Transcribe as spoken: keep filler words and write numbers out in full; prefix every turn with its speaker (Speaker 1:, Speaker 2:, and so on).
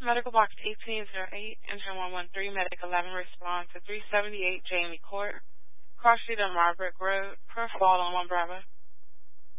Speaker 1: Medical Box eighteen oh eight, Engine one one three, Medic eleven, respond to three seventy-eight Jamie Court, Cross Street on Marlbrook Road, per fault on one Bravo.